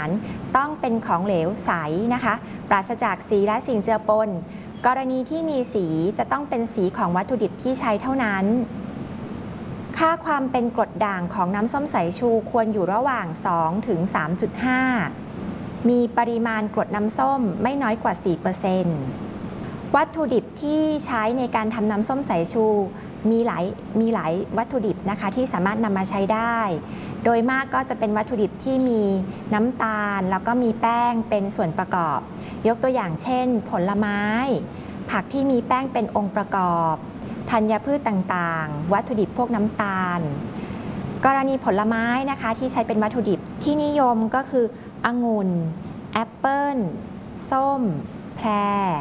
ารต้องเป็นของเหลวใสนะคะปราศจากสีและสิ่งเจือปนกรณีที่มีสีจะต้องเป็นสีของวัตถุดิบที่ใช้เท่านั้นค่าความเป็นกรดด่างของน้ำส้มสายชูควรอยู่ระหว่าง 2 ถึง 3.5 มีปริมาณกรดน้ำส้มไม่น้อยกว่า 4%วัตถุดิบที่ใช้ในการทำน้ำส้มสายชูมีหลายวัตถุดิบนะคะที่สามารถนำมาใช้ได้โดยมากก็จะเป็นวัตถุดิบที่มีน้ำตาลแล้วก็มีแป้งเป็นส่วนประกอบยกตัวอย่างเช่นผลไม้ผักที่มีแป้งเป็นองค์ประกอบธัญพืชต่างๆวัตถุดิบพวกน้ำตาลกรณีผลไม้นะคะที่ใช้เป็นวัตถุดิบที่นิยมก็คือองุ่นแอปเปิ้ลส้มแพร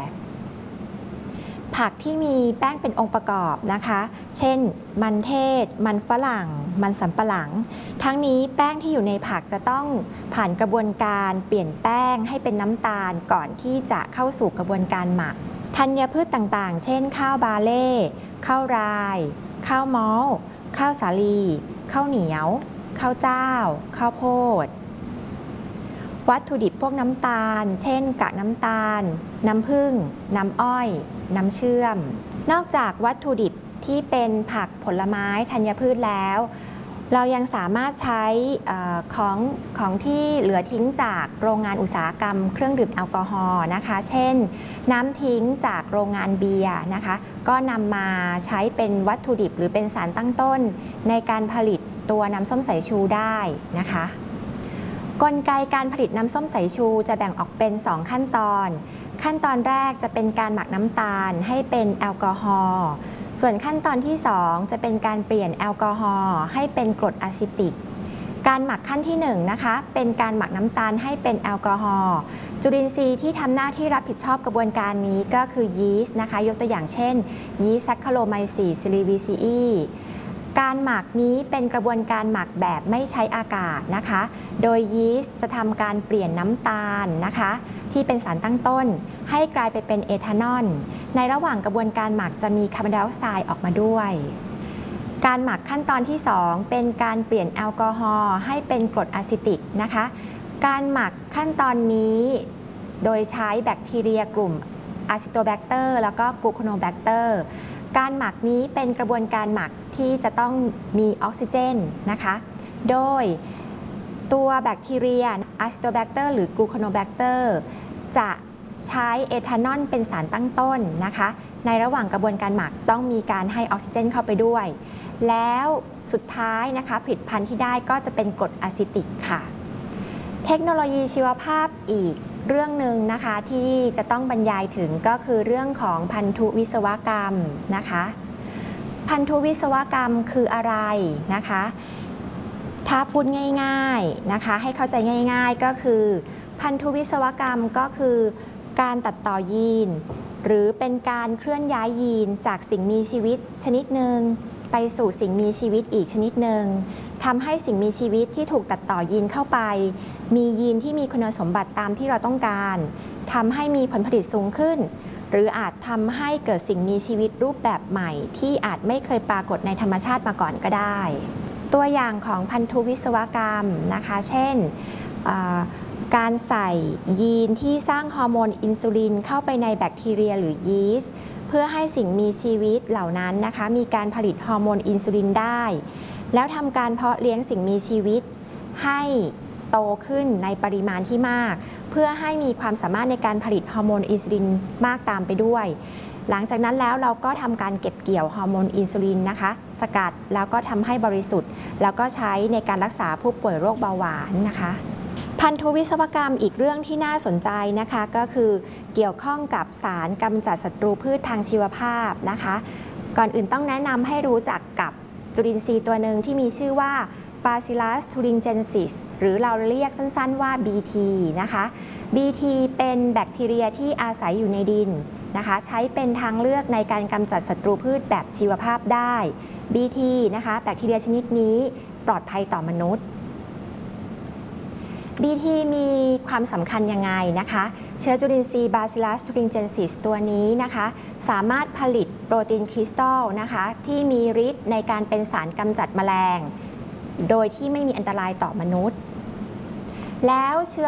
ผักที่มีแป้งเป็นองค์ประกอบนะคะเช่นมันเทศมันฝรั่งมันสำปะหลังทั้งนี้แป้งที่อยู่ในผักจะต้องผ่านกระบวนการเปลี่ยนแป้งให้เป็นน้ำตาลก่อนที่จะเข้าสู่กระบวนการหมักธัญพืชต่างๆเช่นข้าวบาเล่ข้าวรายข้าวมอลต์ข้าวสาลีข้าวเหนียวข้าวเจ้าข้าวโพดวัตถุดิบพวกน้ำตาลเช่นกากน้ำตาลน้ำผึ้งน้ำอ้อยน้ำเชื่อมนอกจากวัตถุดิบที่เป็นผักผลไม้ธัญพืชแล้วเรายังสามารถใช้ของที่เหลือทิ้งจากโรงงานอุตสาหกรรมเครื่องดื่มแอลกอฮอล์นะคะเช่นน้ำทิ้งจากโรงงานเบียร์นะคะก็นำมาใช้เป็นวัตถุดิบหรือเป็นสารตั้งต้นในการผลิตตัวน้ำส้มสายชูได้นะคะกลไกการผลิตน้ำส้มสายชูจะแบ่งออกเป็น2ขั้นตอนขั้นตอนแรกจะเป็นการหมักน้ำตาลให้เป็นแอลกอฮอล์ส่วนขั้นตอนที่2จะเป็นการเปลี่ยนแอลกอฮอล์ให้เป็นกรดอะซิติกการหมักขั้นที่1นะคะเป็นการหมักน้ำตาลให้เป็นแอลกอฮอล์จุลินทรีย์ที่ทำหน้าที่รับผิดชอบกระบวนการนี้ก็คือยีสต์นะคะยกตัวอย่างเช่นยีสต์แซคคาโรไมซีสซิลิวีซีอีการหมักนี้เป็นกระบวนการหมักแบบไม่ใช้อากาศนะคะโดยยีสต์จะทำการเปลี่ยนน้ำตาลนะคะที่เป็นสารตั้งต้นให้กลายไปเป็นเอทานอลในระหว่างกระบวนการหมักจะมีคาร์บอนไดออกไซด์ออกมาด้วยการหมักขั้นตอนที่2เป็นการเปลี่ยนแอลกอฮอล์ให้เป็นกรดอะซิติกนะคะการหมักขั้นตอนนี้โดยใช้แบคทีเรียกลุ่มอะซิโตแบคเตอร์แล้วก็กลูโคโนแบคเตอร์การหมักนี้เป็นกระบวนการหมักที่จะต้องมีออกซิเจนนะคะโดยตัวแบคทีเรียอะซิโตแบคเตอร์หรือกลูโคโนแบคเตอร์จะใช้เอทานอลเป็นสารตั้งต้นนะคะในระหว่างกระบวนการหมักต้องมีการให้ออกซิเจนเข้าไปด้วยแล้วสุดท้ายนะคะผลิตภัณฑ์ที่ได้ก็จะเป็นกรดอะซิติกค่ะเทคโนโลยีชีวภาพอีกเรื่องหนึ่งนะคะที่จะต้องบรรยายถึงก็คือเรื่องของพันธุวิศวกรรมนะคะพันธุวิศวกรรมคืออะไรนะคะถ้าพูดง่ายๆนะคะให้เข้าใจง่ายๆก็คือพันธุวิศวกรรมก็คือการตัดต่อยีนหรือเป็นการเคลื่อนย้ายยีนจากสิ่งมีชีวิตชนิดหนึ่งไปสู่สิ่งมีชีวิตอีกชนิดหนึ่งทำให้สิ่งมีชีวิตที่ถูกตัดต่อยีนเข้าไปมียีนที่มีคุณสมบัติตามที่เราต้องการทำให้มีผลผลิตสูงขึ้นหรืออาจทำให้เกิดสิ่งมีชีวิตรูปแบบใหม่ที่อาจไม่เคยปรากฏในธรรมชาติมาก่อนก็ได้ตัวอย่างของพันธุวิศวกรรมนะคะเช่นการใส่ยีนที่สร้างฮอร์โมนอินซูลินเข้าไปในแบคทีเรียหรือยีสต์เพื่อให้สิ่งมีชีวิตเหล่านั้นนะคะมีการผลิตฮอร์โมนอินซูลินได้แล้วทำการเพาะเลี้ยงสิ่งมีชีวิตให้โตขึ้นในปริมาณที่มากเพื่อให้มีความสามารถในการผลิตฮอร์โมนอินซูลินมากตามไปด้วยหลังจากนั้นแล้วเราก็ทำการเก็บเกี่ยวฮอร์โมนอินซูลินนะคะสกัดแล้วก็ทำให้บริสุทธิ์แล้วก็ใช้ในการรักษาผู้ป่วยโรคเบาหวานนะคะพันธุวิศวกรรมอีกเรื่องที่น่าสนใจนะคะก็คือเกี่ยวข้องกับสารกำจัดศัตรูพืชทางชีวภาพนะคะก่อนอื่นต้องแนะนำให้รู้จักกับจุลินทรีย์ตัวหนึ่งที่มีชื่อว่า Bacillus thuringiensis หรือเราเรียกสั้นๆว่า BT นะคะ BT เป็นแบคทีเรียที่อาศัยอยู่ในดินนะคะใช้เป็นทางเลือกในการกำจัดศัตรูพืชแบบชีวภาพได้ BT นะคะแบคทีเรียชนิดนี้ปลอดภัยต่อมนุษย์BT มีความสำคัญยังไงนะคะเชื้อจุลินทรีย์ Bacillus thuringiensis ตัวนี้นะคะสามารถผลิตโปรตีนคริสตัลนะคะที่มีฤทธิ์ในการเป็นสารกำจัดแมลงโดยที่ไม่มีอันตรายต่อมนุษย์แล้วเชื้อ